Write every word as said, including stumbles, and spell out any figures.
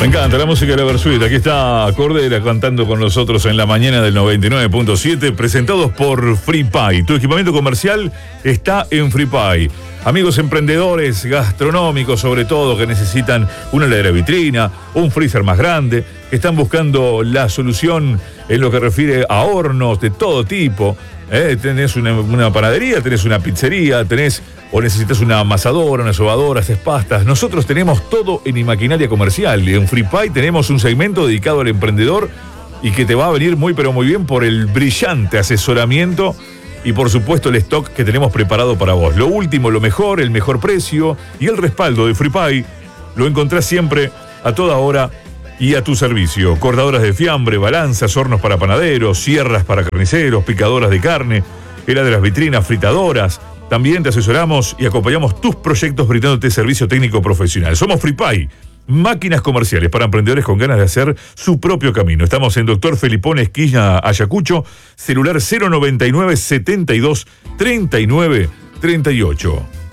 Me encanta la música de la Versuit. Aquí está Cordera cantando con nosotros en la mañana del noventa y nueve punto siete, presentados por FreePie. Tu equipamiento comercial está en FreePie. Amigos emprendedores gastronómicos, sobre todo, que necesitan una heladera vitrina, un freezer más grande, que están buscando la solución en lo que refiere a hornos de todo tipo. ¿Eh? Tenés una, una panadería, tenés una pizzería, tenés o necesitas una amasadora, una sobadora, haces pastas. Nosotros tenemos todo en Imaquinaria Comercial. En FreePie tenemos un segmento dedicado al emprendedor y que te va a venir muy pero muy bien por el brillante asesoramiento y por supuesto el stock que tenemos preparado para vos. Lo último, lo mejor, el mejor precio y el respaldo de FreePie lo encontrás siempre, a toda hora y a tu servicio. Cortadoras de fiambre, balanzas, hornos para panaderos, sierras para carniceros, picadoras de carne, heladeras vitrinas, fritadoras. También te asesoramos y acompañamos tus proyectos brindándote servicio técnico profesional. Somos FreePie, máquinas comerciales para emprendedores con ganas de hacer su propio camino. Estamos en Doctor Felipón, esquina Ayacucho, celular cero noventa y nueve setenta y dos treinta y nueve treinta y ocho.